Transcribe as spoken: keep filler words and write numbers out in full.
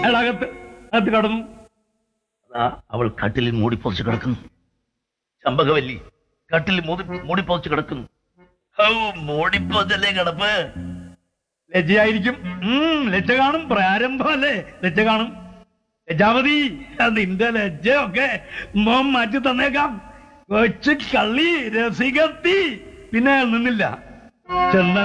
അയാൾ അകത്ത് അകത്ത് കടന്നു. അവൾ കട്ടിലിൽ മൂടിപ്പൊതിച്ച് കിടക്കുന്നു. ചമ്പകവല്ലി കട്ടിലിൽ മൂടിപ്പൊതിച്ച് കിടക്കുന്നു. മൂടിപ്പൊതല്ലേ കിടപ്പ്. ലജ്ജയായിരിക്കും. ഉം ലജ്ജ കാണും. പ്രാരംഭം അല്ലേ, ലജ്ജ കാണും. ലജ്ജാവതി, നിന്റെ ലജ്ജയൊക്കെ മോൻ മാറ്റി തന്നേക്കാം. കൊച്ചു കള്ളി രസികത്തി. പിന്നെ നിന്നില്ല. ചെന്ന